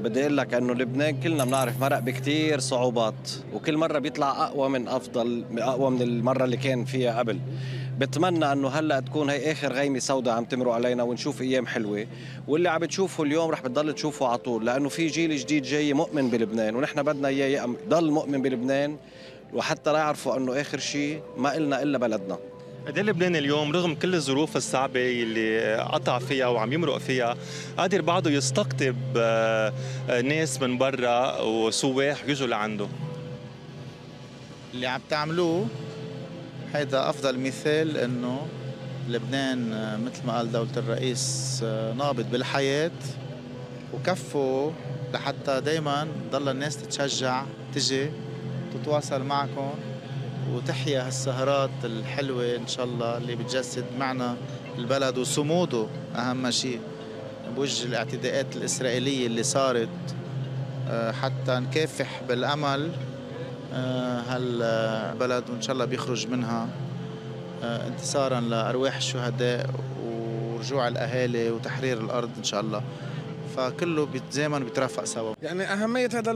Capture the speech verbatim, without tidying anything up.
بدي اقول لك انه لبنان كلنا بنعرف مرق بكتير صعوبات، وكل مره بيطلع اقوى من افضل، اقوى من المره اللي كان فيها قبل. بتمنى انه هلا تكون هي اخر غيمه سوداء عم تمرق علينا ونشوف ايام حلوه، واللي عم بتشوفه اليوم رح بتضل تشوفه على طول، لانه في جيل جديد جاي مؤمن بلبنان، ونحن بدنا اياه يضل مؤمن بلبنان، وحتى لا يعرفوا انه اخر شيء ما إلنا الا بلدنا. قد إيه لبنان اليوم رغم كل الظروف الصعبة اللي قطع فيها وعم يمرق فيها قادر بعده يستقطب آه، آه، ناس من برا وسواح يجوا لعنده؟ اللي عم تعملوه هيدا أفضل مثال إنه لبنان آه، مثل ما قال دولة الرئيس آه، نابض بالحياة، وكفوا لحتى دايما ضل الناس تتشجع تجي تتواصل معكم وتحيا هالسهرات الحلوة إن شاء الله اللي بتجسد معنى البلد وصموده أهم شيء بوجه الاعتداءات الإسرائيلية اللي صارت، آه، حتى نكافح بالأمل آه، هالبلد وإن شاء الله بيخرج منها آه، انتصارا لأرواح الشهداء ورجوع الأهالي وتحرير الأرض إن شاء الله. فكله بيتزامن بيترافق سوا. يعني أهمية هذا